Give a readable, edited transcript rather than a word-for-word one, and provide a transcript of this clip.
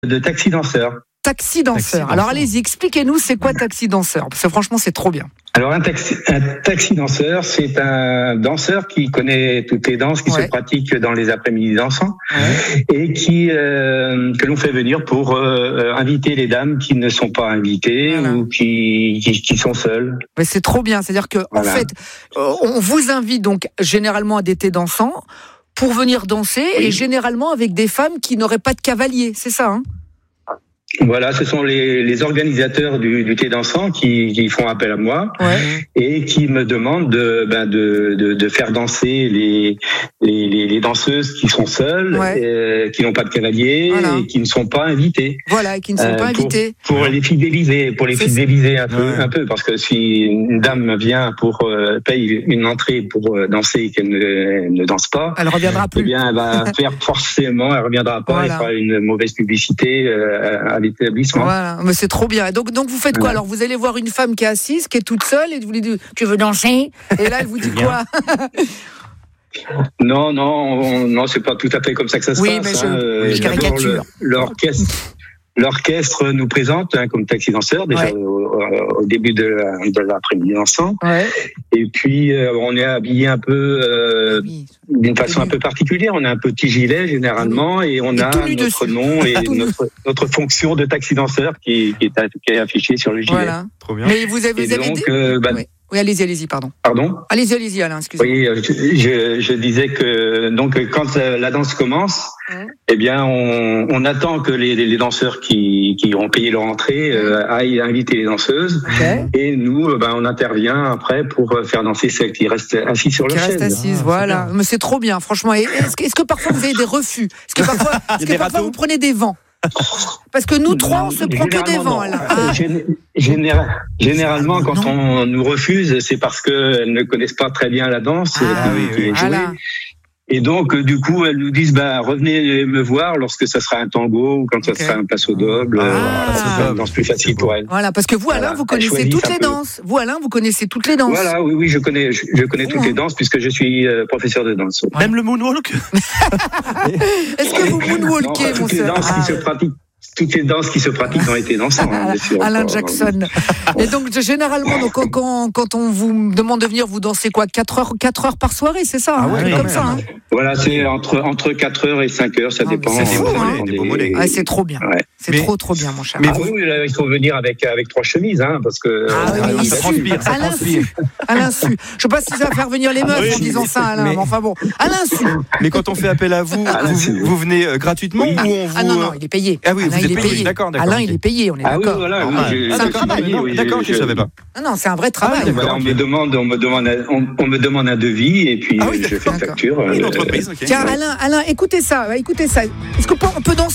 de taxi danseur. Taxi danseur. Alors allez-y, expliquez-nous c'est quoi taxi danseur, parce que franchement c'est trop bien. Alors un taxi danseur, c'est un danseur qui connaît toutes les danses qui se pratiquent dans les après-midi dansants et que l'on fait venir pour inviter les dames qui ne sont pas invitées ou qui sont seules. Mais c'est trop bien, c'est-à-dire que en fait, on vous invite donc généralement à des thés dansants pour venir danser et généralement avec des femmes qui n'auraient pas de cavalier, c'est ça hein? Voilà, ce sont les organisateurs du thé dansant qui font appel à moi et qui me demandent de faire danser les danseuses qui sont seules, qui n'ont pas de cavalier et qui ne sont pas invitées. Voilà, qui ne sont pas invitées. Pour les fidéliser, un peu, parce que si une dame vient paye une entrée pour danser et qu'elle ne danse pas, elle reviendra plus. Eh bien, elle va faire forcément, elle reviendra pas, elle fera une mauvaise publicité à l'établissement. Voilà, mais c'est trop bien. Et donc vous faites quoi alors? Vous allez voir une femme qui est assise, qui est toute seule, et vous lui dites tu veux danser? Et là elle vous dit quoi? Non, c'est pas tout à fait comme ça que ça se passe. Mais je caricature. L'orchestre nous présente comme taxi danseur déjà au début de l'après-midi dansant. Et puis on est habillé un peu d'une façon un peu particulière. On a un petit gilet généralement et on a notre nom et notre fonction de taxi danseur qui est affichée sur le gilet. Voilà. Trop bien. Mais vous avez Oui, allez-y, pardon. Pardon ? Allez-y, Alain, excusez-moi. Oui, je disais que donc quand la danse commence, eh bien on attend que les danseurs qui ont payé leur entrée aillent inviter les danseuses et nous on intervient après pour faire danser celles qui restent assises sur leur chaise. Qui restent assises, voilà. Mais c'est trop bien, franchement. Et est-ce que parfois vous avez des refus? Est-ce que parfois vous prenez des vents? Parce que nous trois, on se prend que des vents. Généralement, quand on nous refuse, c'est parce qu'elles ne connaissent pas très bien la danse qui est jouée. Et donc, du coup, elles nous disent, revenez me voir lorsque ça sera un tango ou quand ça sera un passo doble. Ça sera une danse plus facile pour elles. Voilà, parce que vous, Alain, vous connaissez toutes les danses. Vous, Alain, vous connaissez toutes les danses. Voilà, oui, je connais toutes les danses puisque je suis professeur de danse. Même le moonwalk. Est-ce que vous moonwalkez, mon sœur? Toutes les danses qui se pratiquent ont été dansées. Alain Jackson. Et donc, généralement, quand on vous demande de venir, vous dansez quoi? 4 heures par soirée, c'est ça? Comme ça, hein? Voilà, c'est entre 4 heures et 5 heures, ça dépend. C'est fou, des beaux mollets. C'est trop bien. C'est trop bien, mon cher. Mais il faut venir avec 3 chemises, parce que... ça transpire. À l'insu. Je sais pas si ça va faire venir les meufs en disant ça, Alain. Mais enfin bon, à l'insu. Mais quand on fait appel à vous, vous venez gratuitement ou on vous... Ah non, il est payé. Ah oui, Alain, il est payé. D'accord. Alain, il est payé, on est d'accord. C'est un travail. D'accord, je ne savais pas. Non, c'est un vrai travail. On me demande un devis et puis je fais une facture. Une entreprise, Tiens, Alain, écoutez ça. Est-ce qu'on peut danser?